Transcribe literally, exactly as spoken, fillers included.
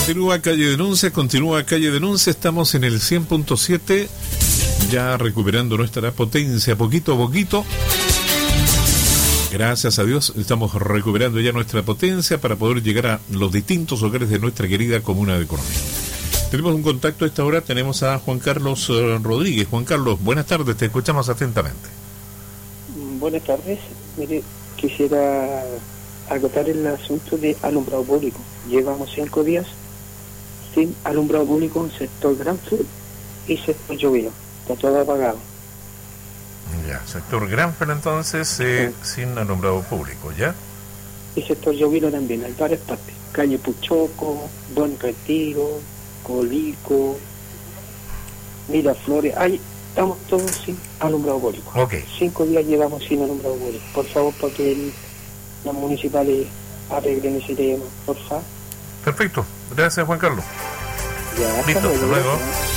Continúa Calle Denuncia, continúa Calle Denuncia, estamos en el cien punto siete, ya recuperando nuestra potencia poquito a poquito. Gracias a Dios estamos recuperando ya nuestra potencia para poder llegar a los distintos hogares de nuestra querida comuna de Coronel. Tenemos un contacto a esta hora, tenemos a Juan Carlos uh, Rodríguez. Juan Carlos, buenas tardes, te escuchamos atentamente. Buenas tardes, mire, quisiera acotar el asunto de alumbrado público. Llevamos cinco días sin alumbrado público en sector Gran Sur y sector Llovilo, está todo apagado. Ya, sector Granfer entonces, eh, sí. Sin alumbrado público, ¿ya? Y sector Llovilo también, hay varias partes, calle Puchoco, Buen Retiro, Colico, Miraflores, ahí estamos todos sin alumbrado público. Okay. Cinco días llevamos sin alumbrado público. Por favor, para que el, las municipales arreglen ese tema, por favor. Perfecto, gracias Juan Carlos. Ya, listo, hasta luego. luego.